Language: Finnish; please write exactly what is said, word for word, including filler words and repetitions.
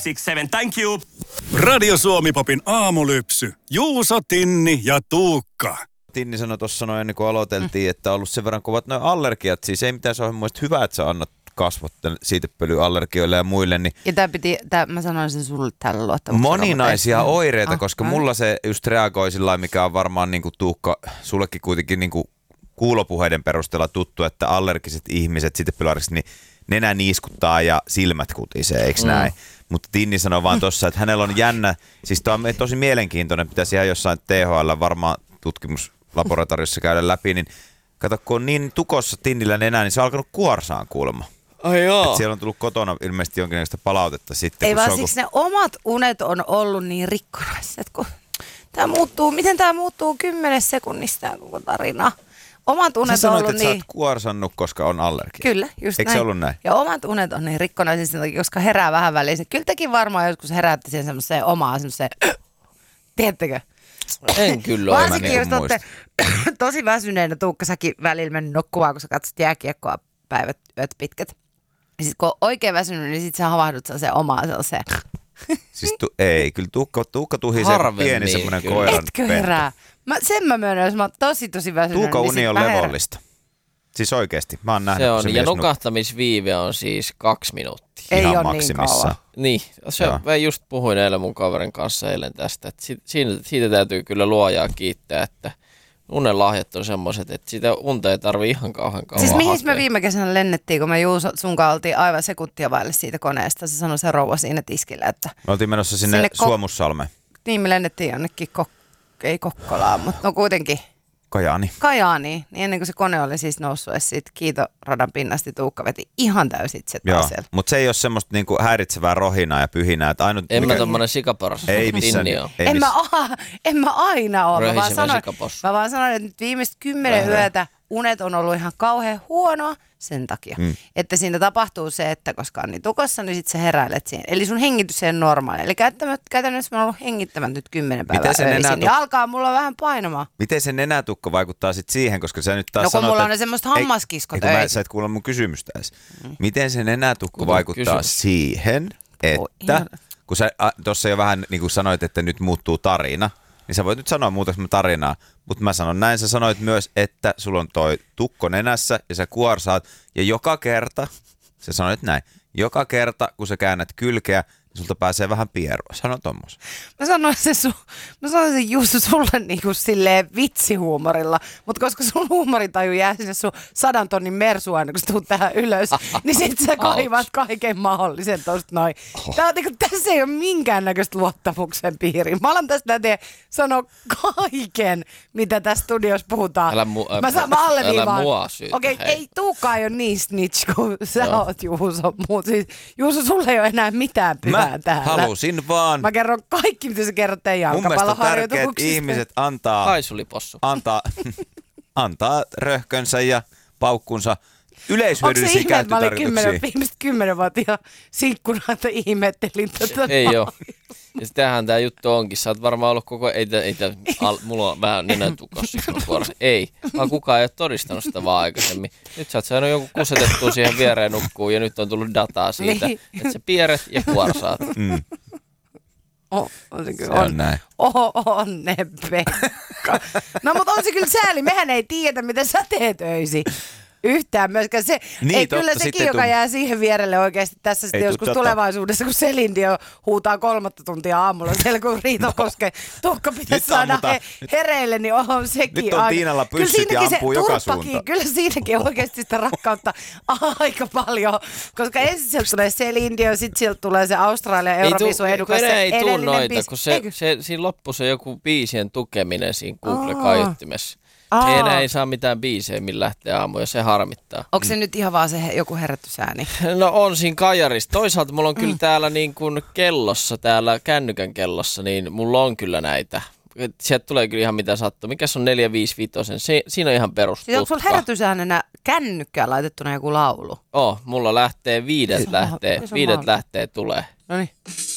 six seven. Thank you. Radio Suomi-popin aamulypsy. Juuso, Tinni ja Tuukka. Tinni sanoi tuossa noin ennen kuin aloiteltiin, että on ollut sen verran kovat noin allergiat. Siis ei mitään, se on mun mielestä hyvä, että sä annat kasvot siitepölyallergioille ja muille. Niin ja tää piti, tää, mä sanoin sen sulle tällä luottamuksella. Moninaisia mutta oireita, ah, koska ah. mulla se just reagoi sillä, mikä on varmaan niin kuin Tuukka, sullekin kuitenkin niin kuin kuulopuheiden perusteella tuttu, että allergiset ihmiset, siitepölyallergiset, niin nenä niiskuttaa ja silmät kutisee, eikö mm. näin? Mutta Tinni sanoi vaan tuossa, että hänellä on jännä, siis tämä on tosi mielenkiintoinen, pitäisi ihan jossain T H L varmaan tutkimuslaboratoriossa käydä läpi, niin kato, kun on niin tukossa Tinnillä nenää, niin se on alkanut kuorsaan kuulemma. Ai joo. Että siellä on tullut kotona ilmeisesti jonkinlaista palautetta sitten. Ei vaan kun... siksi ne omat unet on ollut niin rikkonaiset, kun tää muuttuu, miten tää muuttuu kymmenes sekunnista koko tarina. Omat unet Sä on sanoit, ollut että niin... sä oot kuorsannut, koska on allergia. Kyllä, just Eikö näin. se ollut näin? Ja omat unet on niin rikkonaisia sen takia, koska herää vähän väliin. Kyllä tekin varmaan joskus herätti siihen semmoiseen omaan semmoiseen, tiedättekö? En kyllä ole. Varsinkin jos olette tosi väsyneenä, Tuukka, säkin välillä mennyt nukkumaan, kun sä katsot jääkiekkoa päivät, yöt pitkät. Ja sit kun on oikein väsynyt, niin sit sä havahdut sellaiseen omaan sellaiseen. Siis tu- ei, kyllä Tuukka, tuukka tuhisee pieni semmoinen koiran Etkö herää? Mä, sen mä myönnän, jos mä oon tosi tosi väsynyt. Tuukka niin uni on levollista. Siis oikeesti, mä oon nähnyt. Se on, se ja nukahtamisviive on siis kaksi minuuttia. Ei ihan ole maksimissaan. niin kauan. Niin, se, mä just puhuin eilen mun kaverin kanssa eilen tästä, että siitä, siitä täytyy kyllä luojaa kiittää, että unen lahjat on semmoiset, että sitä unta ei tarvii ihan kauhean kauan Siis mihin hakea. me viime kesänä lennettiin, kun me Juuso sunkaan oltiin aivan sekuntia vaille siitä koneesta. Se sanoi se rouva siinä tiskillä, että... Me oltiin menossa sinne, Sinne ko- Suomussalmeen. Niin, me lennettiin jonnekin, Kok- ei Kokkolaan, mutta no kuitenkin Kajaani. Kajaaniin. Niin ennen kuin se kone oli siis noussut edes siitä kiitoradan pinnasta, Tuukka veti ihan täysin se Joo, taas sieltä. mutta se ei ole semmoista niinku häiritsevää rohinaa ja pyhinää. Että ainut, En mikä... mä tommonen sikaporas. Ei missään. Tinni on. Ei En mä, miss... a, en mä aina ole. Mä vaan, Röhisevä sanoin, sikapossu. mä vaan sanoin, että nyt viimeiset kymmenen Vähä. yötä unet on ollut ihan kauhean huonoa sen takia. Mm. Että siinä tapahtuu se, että koska on niin tukossa, niin sit sä heräilet siihen. Eli sun hengitys ei ole normaali. Eli käytännössä mä oon ollut hengittämät nyt kymmenen päivää öisin. Ja alkaa mulla vähän painamaan. Miten se nenätukka vaikuttaa sit siihen, koska sä nyt taas No kun sanot, mulla on että... ne semmoiset hammaskiskot ei, ei, öisin. Sä et kuulla mun kysymystä edes. Mm. Miten se nenätukka Kuule, vaikuttaa kysymys. siihen, että... Kun sä tuossa jo vähän niin kuin sanoit, että nyt muuttuu tarina, niin sä voit nyt sanoa muutaksi tarinaa, mutta mä sanon näin, sä sanoit myös, että sulla on toi tukko nenässä ja sä kuorsaat, ja joka kerta, sä sanoit näin, joka kerta kun sä käännät kylkeä, niin sulta pääsee vähän pierua. Sano tommos. Mä sanoin se, su, mä sanoin se Juuso sulle niinku silleen vitsihuumorilla, mutta koska sun huumorintaju jää sinne sun sadan tonnin mersuun aina, kun sä tuut tähän ylös, niin sit sä kaivat kaiken mahdollisen tosta noin. Tää on, niinku, tässä ei ole minkäännäköistä luottamuksen piiriä. Mä alan tästä näin sanoa kaiken, mitä tässä studiossa puhutaan. Älä, mu- mä saan, mä alleviivaan. älä mua syytä. Okei, hei. ei Tuukka ei ole niin snitch kuin sä Joo. oot, Juuso. Mut siis, Juuso, sulle ei ole enää mitään pyhää Mä täällä. halusin vaan. Mä kerron kaikki, mitä sä kerrot teidän Mun mielestä on tärkeää, että jalkapalloharjoituksista. ihmiset antaa, Haisulipossu. antaa, antaa röhkönsä ja paukkunsa Onko se yleishyödyllisiä ihme, että mä olin kymmenen, käyttötarkoituksiin. viimeiset kymmenen vuotta ihan sinkkuna, että ihmettelin tätä. Ei oo. Ja sitähän tää juttu onkin. Sä oot varmaan ollut koko... Ei, tä- ei, tä- al, mulla on vähän nenätukossa. Ei. Vaan kukaan ei ole todistanut sitä vaan aikaisemmin. Nyt sä oot saanut jonkun kusetettua siihen viereen nukkuu ja nyt on tullut dataa siitä, Niin. että sä pieret ja kuorsaat. Mm, Oh, on se kyllä. se on On, näin. oh, onne Pekka. No mutta on se kyllä sääli. Mehän ei tiedä, mitä sä teet öisin. Yhtään myöskään se. Niin, ei totta, kyllä sekin, sitten joka tuu- jää siihen vierelle oikeasti tässä sitten tuu joskus tota- tulevaisuudessa, kun Celine Dion huutaa kolmatta tuntia aamulla siellä, kun Riito Koske Tuukka pitäisi Nyt saada ammutaan. he, hereille, niin on sekin Nyt on aika- Tiinalla Kyllä pyssyt ja siinäkin se ampuu joka turpakin, suuntaan. Kyllä siinäkin on oikeasti sitä rakkautta aika paljon, koska ensin sieltä tulee Celine Dion, sitten sieltä tulee se Australian Euroviisun edukas, kun se ei tuu edellinen noita, biisi. kun se, Eikö? se, siinä loppu se joku biisien tukeminen siinä Aa. Google-kaiuttimessa. Aa. Ei enää ei saa mitään biisejä, millä lähtee aamu, ja se harmittaa. Onko se nyt ihan vaan se he, joku herätysääni? No on siinä kajarissa. Toisaalta mulla on kyllä mm. täällä niin kuin kellossa, täällä kännykän kellossa, niin mulla on kyllä näitä. Et sieltä tulee kyllä ihan mitä sattuu. Mikäs on neljä viisi viisi? Se, siinä on ihan Siis onko sulla perustutka. herätysäänenä kännykkään laitettuna joku laulu? Oh, mulla lähtee viidet Ei se lähtee, ma- ei se viidet mahdollista. lähtee tulee. No niin.